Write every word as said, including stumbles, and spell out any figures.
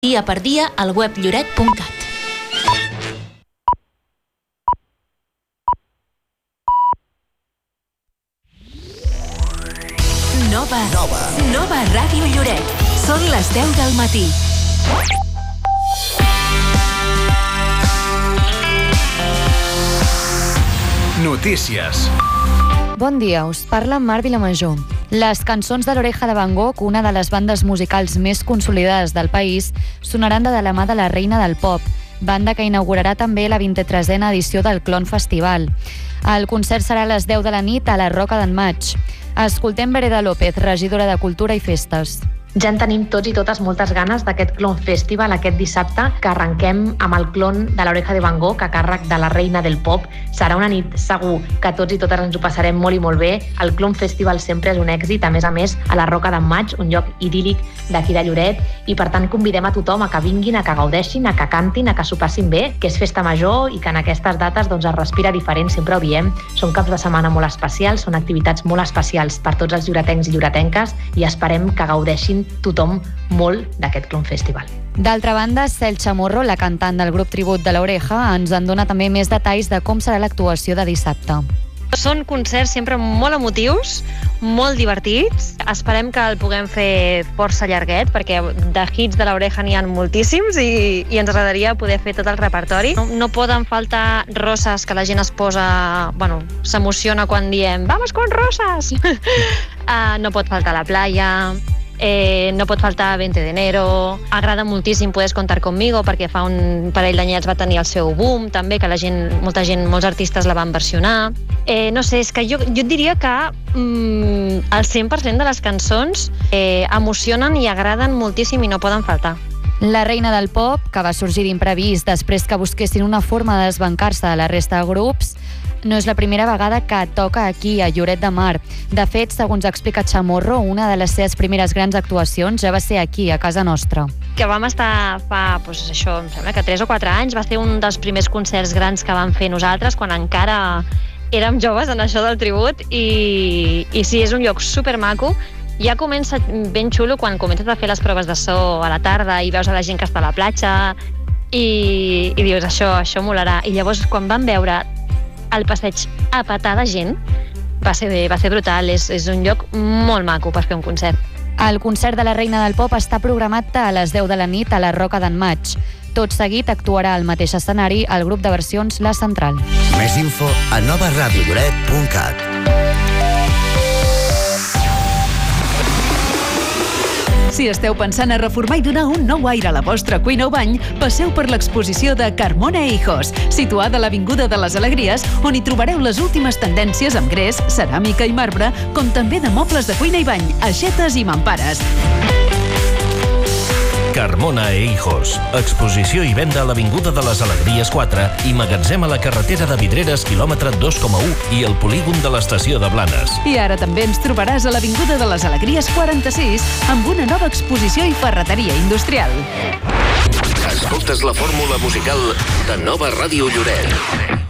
dia per dia al web lloret punt cat. Nova, Nova. Nova Ràdio Lloret. Són les deu del matí. Notícies. Bon dia, us parla Mar Vilamajor. Les cançons de l'Oreja de Van Gogh, una de les bandes musicals més consolidades del país, sonaran de la mà de la reina del pop, banda que inaugurarà també la vint-i-tresena edició del Clon Festival. El concert serà a les deu de la nit a la Roca d'en Maig. Escoltem Vereda López, regidora de Cultura i Festes. Ja en tenim tots i totes moltes ganes d'aquest Clon Festival aquest dissabte, que arrenquem amb el clon de l'Oreja de Van Gogh a càrrec de la reina del pop. Serà una nit segur que tots i totes ens ho passarem molt i molt bé. El Clon Festival sempre és un èxit, a més a més a la Roca d'en Maig, un lloc idíl·lic d'aquí de Lloret, i per tant convidem a tothom a que vinguin, a que gaudeixin, a que cantin, a que s'ho passin bé, que és festa major i que en aquestes dates doncs, es respira diferent, sempre ho diem. Són caps de setmana molt especials, són activitats molt especials per tots els lloretencs i lloretenques i esperem que gaudeixin tothom molt d'aquest Clon Festival. D'altra banda, Cel Chamorro, la cantant del grup tribut de l'Oreja, ens en dona també més detalls de com serà l'actuació de dissabte. Són concerts sempre molt emotius, molt divertits. Esperem que el puguem fer força llarguet, perquè de hits de l'Oreja n'hi ha moltíssims i, i ens agradaria poder fer tot el repertori. No, no poden faltar roses que la gent es posa... Bueno, s'emociona quan diem «Vamos con rosas!» uh, No pot faltar la playa... Eh, no pot faltar veinte de enero. Agrada moltíssim Puedes contar conmigo, perquè fa un parell d'anyets va tenir el seu boom també, que la gent, molta gent, molts artistes la van versionar. Eh, no sé, és que jo, jo et diria que mm, el cent per cent de les cançons eh, emocionen i agraden moltíssim i no poden faltar. La reina del pop, que va sorgir d'imprevist després que busquessin una forma de desbancar-se de la resta de grups, no és la primera vegada que toca aquí, a Lloret de Mar. De fet, segons explica Chamorro, una de les seves primeres grans actuacions ja va ser aquí, a casa nostra. Que vam estar fa, doncs això, em sembla que tres o quatre anys, va ser un dels primers concerts grans que vam fer nosaltres, quan encara érem joves en això del tribut, i, i sí, és un lloc supermaco. Ja comença ben xulo quan comences a fer les proves de so a la tarda i veus a la gent que està a la platja i, i dius, això, això molarà. I llavors, quan vam veure el passeig a petar de gent, va ser, va ser brutal. És, és un lloc molt maco per fer un concert. El concert de la reina del pop està programat a les deu de la nit a la Roca d'en Maig. Tot seguit actuarà al mateix escenari el grup de versions La Central. Més info a nova ràdio lloret punt cat. Si esteu pensant a reformar i donar un nou aire a la vostra cuina o bany, passeu per l'exposició de Carmona e Hijos, situada a l'Avinguda de les Alegries, on hi trobareu les últimes tendències amb gres, ceràmica i marbre, com també de mobles de cuina i bany, aixetes i mampares. Carmona e Hijos. Exposició i venda a l'Avinguda de les Alegries quatre i magatzem a la carretera de Vidreres, quilòmetre dos coma u, i el polígon de l'estació de Blanes. I ara també ens trobaràs a l'Avinguda de les Alegries quaranta-sis amb una nova exposició i ferreteria industrial. Escoltes la fórmula musical de Nova Ràdio Lloret.